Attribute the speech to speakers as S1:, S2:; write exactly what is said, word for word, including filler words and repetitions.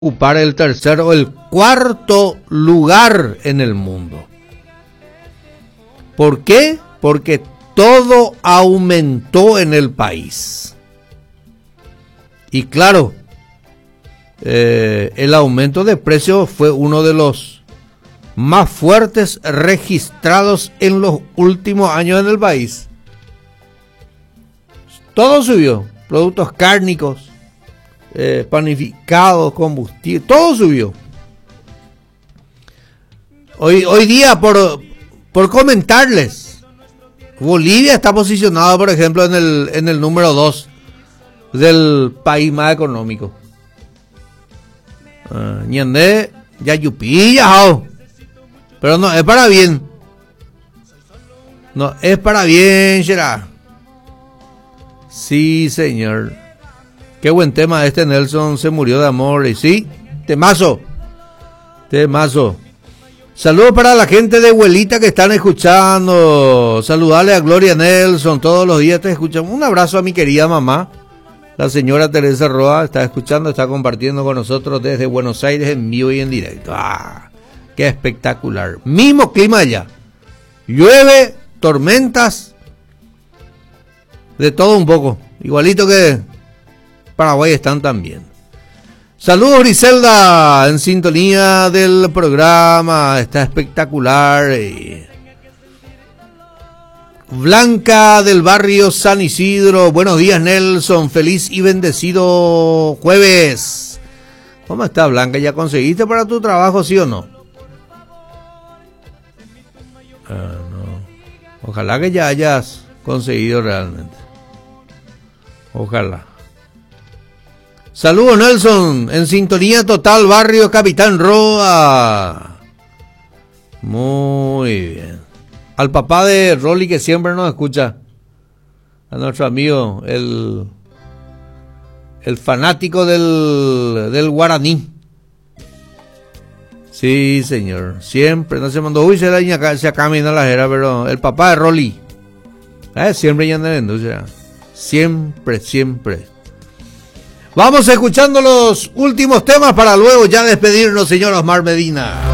S1: ocupar el tercer o el cuarto lugar en el mundo. ¿Por qué? Porque todo aumentó en el país. Y claro, eh, el aumento de precios fue uno de los más fuertes registrados en los últimos años en el país. Todo subió, productos cárnicos, eh, panificados, combustible, todo subió. Hoy, hoy día, por, por comentarles, Bolivia está posicionado, por ejemplo, en el, en el número dos del país más económico. Uh, Ñandé, ya yupilla, pero no es para bien. No es para bien, será. Sí, señor. Qué buen tema este. Nelson se murió de amor. Y sí, temazo. Temazo. Saludos para la gente de Huelita que están escuchando. Saludale a Gloria Nelson. Todos los días te escuchamos. Un abrazo a mi querida mamá. La señora Teresa Roa está escuchando, está compartiendo con nosotros desde Buenos Aires en vivo y en directo. ¡Ah! ¡Qué espectacular! Mismo clima allá. Llueve, tormentas, de todo un poco. Igualito que Paraguay están también. Saludos, Griselda, en sintonía del programa. Está espectacular. Blanca del barrio San Isidro. Buenos días, Nelson. Feliz y bendecido jueves. ¿Cómo está, Blanca? ¿Ya conseguiste para tu trabajo, sí o no? Ah, no. Ojalá que ya hayas conseguido realmente. Ojalá. Saludos, Nelson. En sintonía total, barrio Capitán Roa. Muy bien. Al papá de Rolly, que siempre nos escucha. A nuestro amigo, el, el fanático del, del Guaraní. Sí, señor. Siempre, no se mandó. Uy, se la se camina la jera, pero el papá de Rolly. Eh, siempre ya anda viendo, o sea. Siempre, siempre. Vamos escuchando los últimos temas para luego ya despedirnos, señor Osmar Medina.